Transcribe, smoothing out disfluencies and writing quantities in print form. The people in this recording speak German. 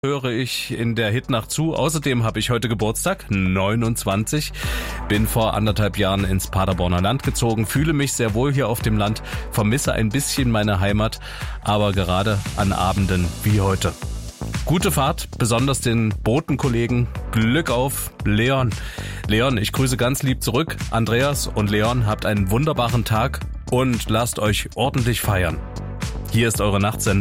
höre ich in der Hitnacht zu. Außerdem habe ich heute Geburtstag, 29. Bin vor 1,5 Jahren ins Paderborner Land gezogen, fühle mich sehr wohl hier auf dem Land, vermisse ein bisschen meine Heimat, aber gerade an Abenden wie heute. Gute Fahrt, besonders den Botenkollegen. Glück auf, Leon. Leon, ich grüße ganz lieb zurück. Andreas und Leon, habt einen wunderbaren Tag und lasst euch ordentlich feiern. Hier ist eure Nachtsendung.